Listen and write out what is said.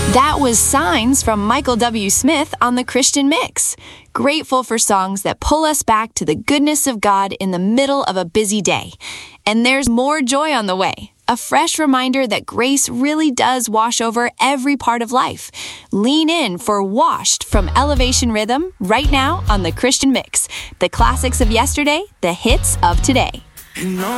That was Signs from Michael W. Smith on the Christian Mix. Grateful for songs that pull us back to the goodness of God in the middle of a busy day. And there's more joy on the way. A fresh reminder that grace really does wash over every part of life. Lean in for Washed from Elevation Rhythm right now on the Christian Mix. The classics of yesterday, the hits of today.